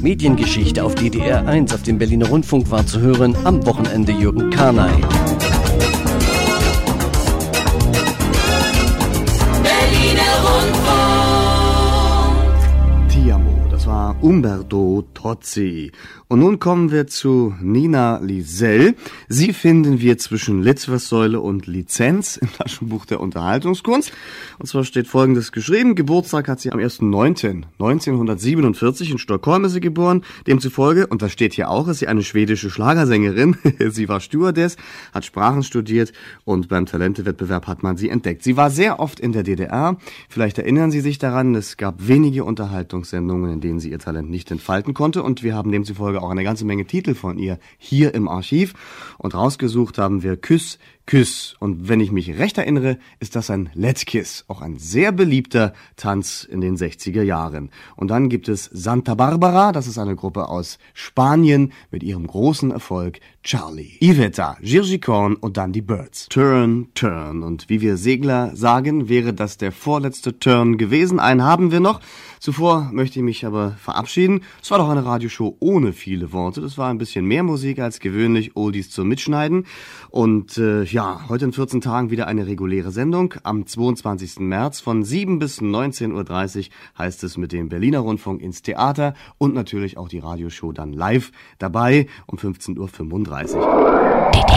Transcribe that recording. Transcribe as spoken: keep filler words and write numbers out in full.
Mediengeschichte auf D D R eins auf dem Berliner Rundfunk war zu hören am Wochenende Jürgen Karnay. Berliner Rundfunk. Ti amo, das war Umberto Tozzi. Und nun kommen wir zu Nina Liesel. Sie finden wir zwischen Litfaßsäule und Lizenz im Taschenbuch der Unterhaltungskunst. Und zwar steht Folgendes geschrieben. Geburtstag hat sie am ersten neunten neunzehnhundertsiebenundvierzig. In Stockholm ist sie geboren. Demzufolge, und das steht hier auch, ist sie eine schwedische Schlagersängerin. Sie war Stewardess, hat Sprachen studiert und beim Talentewettbewerb hat man sie entdeckt. Sie war sehr oft in der D D R. Vielleicht erinnern Sie sich daran, es gab wenige Unterhaltungssendungen, in denen sie ihr Talent nicht entfalten konnte. Und wir haben demzufolge auch eine ganze Menge Titel von ihr hier im Archiv. Und rausgesucht haben wir Küss, Küss. Und wenn ich mich recht erinnere, ist das ein Let's Kiss. Auch ein sehr beliebter Tanz in den sechziger Jahren. Und dann gibt es Santa Barbara. Das ist eine Gruppe aus Spanien mit ihrem großen Erfolg Charlie. Iveta, Jirgi Korn und dann die Birds. Turn, Turn. Und wie wir Segler sagen, wäre das der vorletzte Turn gewesen. Einen haben wir noch. Zuvor möchte ich mich aber verabschieden. Es war doch eine Radioshow ohne viele Worte. Das war ein bisschen mehr Musik als gewöhnlich, Oldies zum Mitschneiden. Und äh, ja, heute in vierzehn Tagen wieder eine reguläre Sendung. Am zweiundzwanzigsten März von sieben bis neunzehn Uhr dreißig heißt es mit dem Berliner Rundfunk ins Theater und natürlich auch die Radioshow dann live dabei um fünfzehn Uhr fünfunddreißig.